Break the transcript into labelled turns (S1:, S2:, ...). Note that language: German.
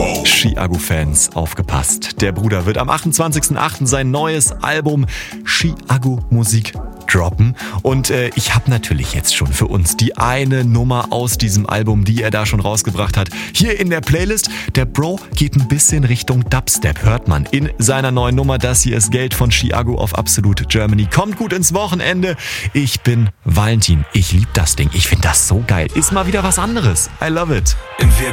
S1: Chiago-Fans, aufgepasst. Der Bruder wird am 28.08. sein neues Album Chiago Musik droppen. Und ich habe natürlich jetzt schon für uns die eine Nummer aus diesem Album, die er da schon rausgebracht hat, hier in der Playlist. Der Bro geht ein bisschen Richtung Dubstep, hört man in seiner neuen Nummer. Das hier ist Geld von Chiago auf Absolute Germany. Kommt gut ins Wochenende. Ich bin Valentin. Ich liebe das Ding. Ich finde das so geil. Ist mal wieder was anderes. I love it.